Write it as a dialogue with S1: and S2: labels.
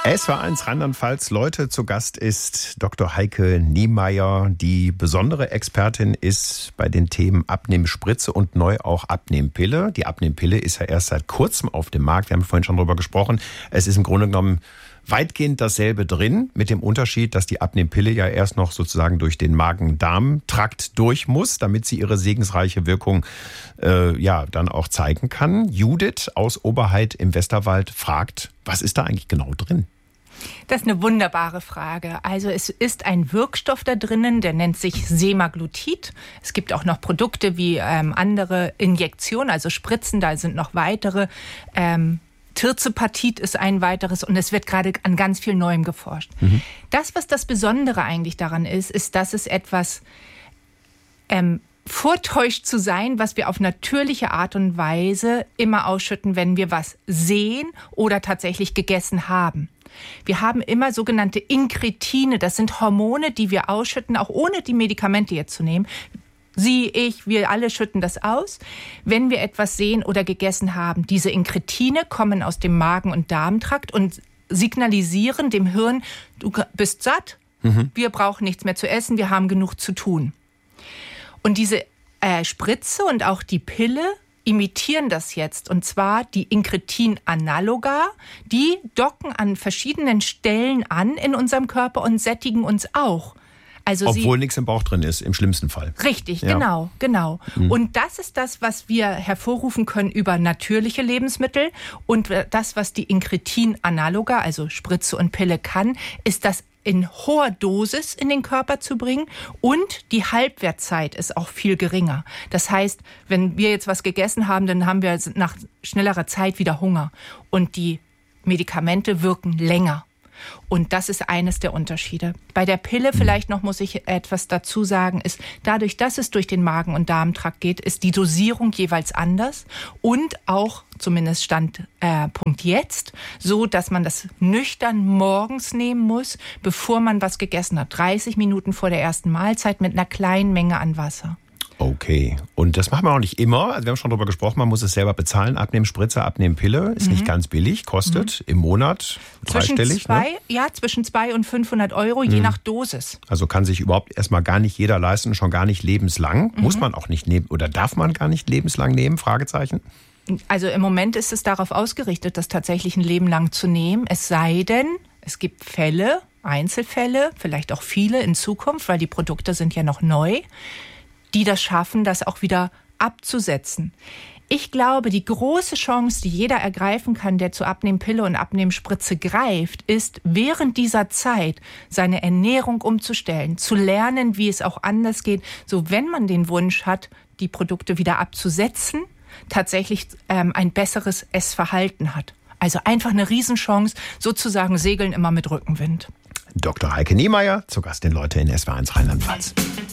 S1: SWR1 Rheinland-Pfalz, Leute, zu Gast ist Dr. Heike Niemeyer, die besondere Expertin ist bei den Themen Abnehmspritze und neu auch Abnehmpille. Die Abnehmpille ist ja erst seit kurzem auf dem Markt, wir haben vorhin schon darüber gesprochen. Es ist im Grunde genommen weitgehend dasselbe drin, mit dem Unterschied, dass die Abnehmpille ja erst noch sozusagen durch den Magen-Darm-Trakt durch muss, damit sie ihre segensreiche Wirkung dann auch zeigen kann. Judith aus Oberheid im Westerwald fragt, was ist da eigentlich genau drin?
S2: Das ist eine wunderbare Frage. Also es ist ein Wirkstoff da drinnen, der nennt sich Semaglutid. Es gibt auch noch Produkte wie andere Injektionen, also Spritzen, da sind noch weitere. Tirzepatit ist ein weiteres und es wird gerade an ganz viel Neuem geforscht. Das, was das Besondere eigentlich daran ist, dass es etwas vortäuscht zu sein, was wir auf natürliche Art und Weise immer ausschütten, wenn wir was sehen oder tatsächlich gegessen haben. Wir haben immer sogenannte Inkretine, das sind Hormone, die wir ausschütten, auch ohne die Medikamente jetzt zu nehmen. Sie, ich, wir alle schütten das aus, wenn wir etwas sehen oder gegessen haben. Diese Inkretine kommen aus dem Magen- und Darmtrakt und signalisieren dem Hirn, du bist satt, wir brauchen nichts mehr zu essen, wir haben genug zu tun. Und diese Spritze und auch die Pille imitieren das jetzt. Und zwar die Inkretin-Analoga, die docken an verschiedenen Stellen an in unserem Körper und sättigen uns auch. Also
S1: obwohl nichts im Bauch drin ist, im schlimmsten Fall.
S2: Richtig, ja. Genau. Und das ist das, was wir hervorrufen können über natürliche Lebensmittel. Und das, was die Inkretin-Analoga, also Spritze und Pille kann, ist das in hoher Dosis in den Körper zu bringen und die Halbwertzeit ist auch viel geringer. Das heißt, wenn wir jetzt was gegessen haben, dann haben wir nach schnellerer Zeit wieder Hunger und die Medikamente wirken länger. Und das ist eines der Unterschiede. Bei der Pille vielleicht noch muss ich etwas dazu sagen, ist dadurch, dass es durch den Magen- und Darmtrakt geht, ist die Dosierung jeweils anders und auch, zumindest Standpunkt jetzt, so, dass man das nüchtern morgens nehmen muss, bevor man was gegessen hat. 30 Minuten vor der ersten Mahlzeit mit einer kleinen Menge an Wasser.
S1: Okay. Und das macht man auch nicht immer. Also wir haben schon darüber gesprochen, man muss es selber bezahlen. Abnehmspritze, Abnehmpille ist nicht ganz billig, kostet im Monat dreistellig.
S2: Zwischen 200 und 500 Euro, je nach Dosis.
S1: Also kann sich überhaupt erstmal gar nicht jeder leisten, schon gar nicht lebenslang. Muss man auch nicht nehmen oder darf man gar nicht lebenslang nehmen? Fragezeichen.
S2: Also im Moment ist es darauf ausgerichtet, das tatsächlich ein Leben lang zu nehmen. Es sei denn, es gibt Fälle, Einzelfälle, vielleicht auch viele in Zukunft, weil die Produkte sind ja noch neu, die das schaffen, das auch wieder abzusetzen. Ich glaube, die große Chance, die jeder ergreifen kann, der zur Abnehmpille und Abnehmspritze greift, ist, während dieser Zeit seine Ernährung umzustellen, zu lernen, wie es auch anders geht, so wenn man den Wunsch hat, die Produkte wieder abzusetzen, tatsächlich ein besseres Essverhalten hat. Also einfach eine Riesenchance, sozusagen segeln immer mit Rückenwind.
S1: Dr. Heike Niemeyer, zu Gast den Leute in SWR1 Rheinland-Pfalz.